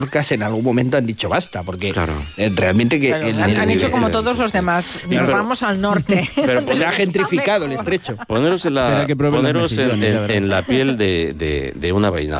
en algún momento han dicho basta, porque realmente que... han hecho como todos los demás, nos vamos al norte. Pero se ha gentrificado el estrecho. Poneros en la piel de una ballena